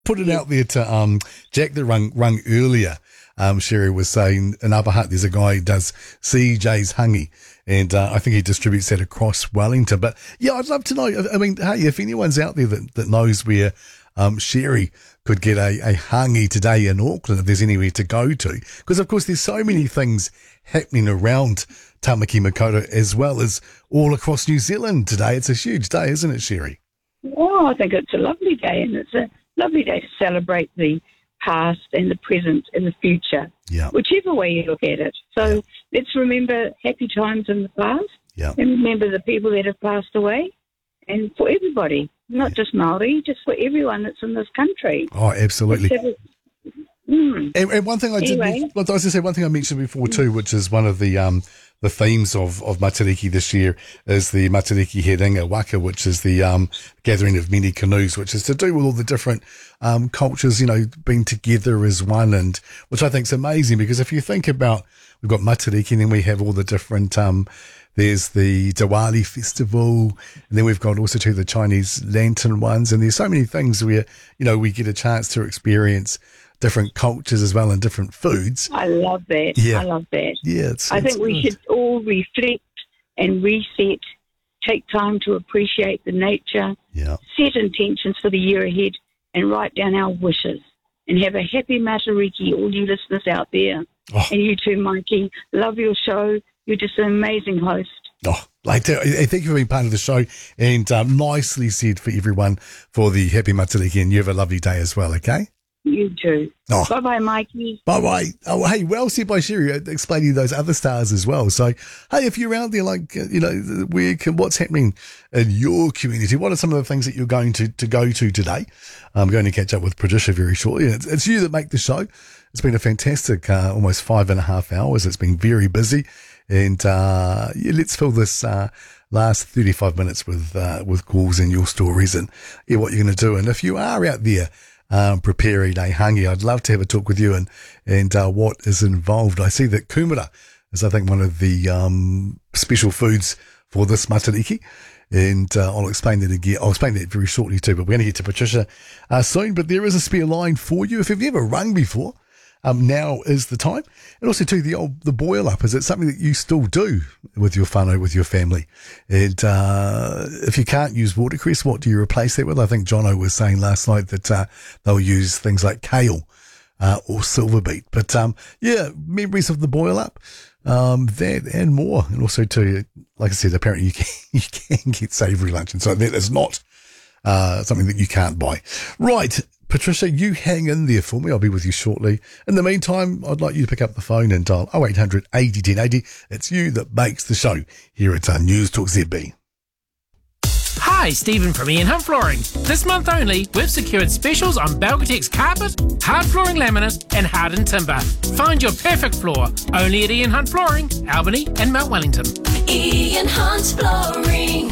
put it out there to Jack that rung earlier. Sherry was saying in Upper Hutt there's a guy who does CJ's Hangi, and I think he distributes that across Wellington. But yeah, I'd love to know. I mean, hey, if anyone's out there that knows where Sherry could get a hangi today in Auckland, if there's anywhere to go to, because of course there's so many things happening around Tamaki Makaurau as well as all across New Zealand today. It's a huge day, isn't it, Sherry? Oh, I think it's a lovely day, and it's a lovely day to celebrate the past and the present and the future, whichever way you look at it. So let's remember happy times in the past and remember the people that have passed away, and for everybody, not just Māori, just for everyone that's in this country. Oh, absolutely. And one thing I did, I was going to say one thing I mentioned before too, which is one of the themes of Matariki this year is the Matariki Herenga Waka, which is the gathering of many canoes, which is to do with all the different cultures, being together as one, and which I think is amazing, because if you think about, we've got Matariki and then we have all the different, there's the Diwali festival, and then we've got also too the Chinese lantern ones, and there's so many things where, we get a chance to experience different cultures as well and different foods. I love that. Yeah. I love that. Yeah, I think we should all reflect and reset, take time to appreciate the nature, set intentions for the year ahead, and write down our wishes. And have a happy Matariki, all you listeners out there. Oh. And you too, Mikey. Love your show. You're just an amazing host. Oh, thank you for being part of the show, and nicely said for everyone for the happy Matariki, and you have a lovely day as well, okay? You too. Oh. Bye-bye, Mikey. Bye-bye. Oh, hey, well said by Sherry, explaining those other stars as well. So, hey, if you're out there, what's happening in your community? What are some of the things that you're going to go to today? I'm going to catch up with Patricia very shortly. It's you that make the show. It's been a fantastic almost 5.5 hours. It's been very busy. And let's fill this last 35 minutes with calls and your stories and what you're going to do. And if you are out there preparing a hangi, I'd love to have a talk with you and what is involved. I see that kumara is, I think, one of the special foods for this Matariki. And I'll explain that again. I'll explain that very shortly too, but we're going to get to Patricia soon. But there is a spare line for you. If you've never rung before, now is the time. And also too, the boil up, is it something that you still do with your whānau, with your family? And if you can't use watercress, what do you replace that with? I think Jono was saying last night that they'll use things like kale or silver beet. But memories of the boil up, that and more. And also too, like I said, apparently you can get savoury lunch, and so that is not something that you can't buy. Right. Patricia, you hang in there for me. I'll be with you shortly. In the meantime, I'd like you to pick up the phone and dial 0800 80 1080. It's you that makes the show here at News Talk ZB. Hi, Stephen from Ian Hunt Flooring. This month only, we've secured specials on Belgatex carpet, hard flooring laminate and hardened timber. Find your perfect floor only at Ian Hunt Flooring, Albany and Mount Wellington. Ian Hunt Flooring.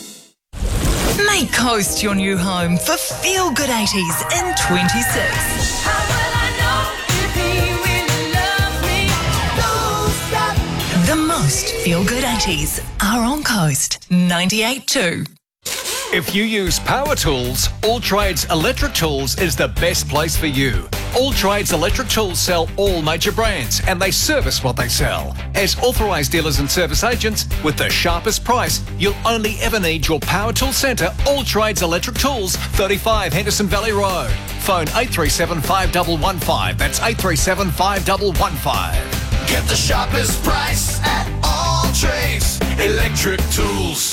Make Coast your new home for Feel Good 80s in 26. How will I know if he really loves me? Don't stop. The most Feel Good 80s are on Coast 98.2. If you use power tools, All Trades Electric Tools is the best place for you. All Trades Electric Tools sell all major brands and they service what they sell. As authorised dealers and service agents, with the sharpest price, you'll only ever need your power tool centre, All Trades Electric Tools, 35 Henderson Valley Road. Phone 837 5115. That's 837 5115. Get the sharpest price at All Trades Electric Tools.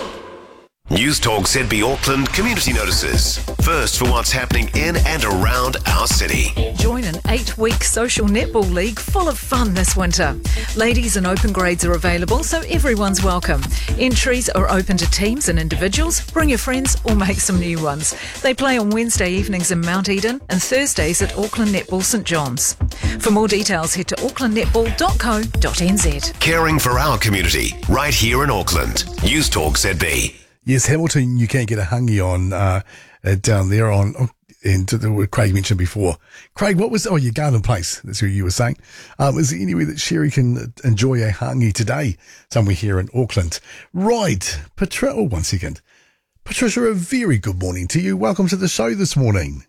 News Talk ZB Auckland community notices. First for what's happening in and around our city. Join an 8-week social netball league full of fun this winter. Ladies and open grades are available, so everyone's welcome. Entries are open to teams and individuals. Bring your friends or make some new ones. They play on Wednesday evenings in Mount Eden and Thursdays at Auckland Netball St John's. For more details, head to aucklandnetball.co.nz. Caring for our community, right here in Auckland. News Talk ZB. Yes, Hamilton, you can get a hangi on down there and what Craig mentioned before. Craig, what was, your garden place, that's who you were saying. Is there anywhere that Sherry can enjoy a hangi today, somewhere here in Auckland? Right, Patricia, one second. Patricia, a very good morning to you. Welcome to the show this morning.